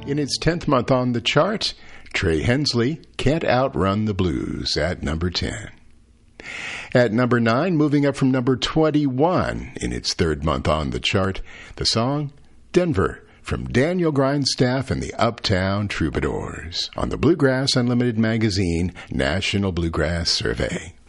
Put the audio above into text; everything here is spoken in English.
In its 10th month on the chart, Trey Hensley, Can't Outrun the Blues at number 10. At number 9, moving up from number 21 in its 3rd month on the chart, the song Denver from Daniel Grindstaff and the Uptown Troubadours on the Bluegrass Unlimited magazine National Bluegrass Survey.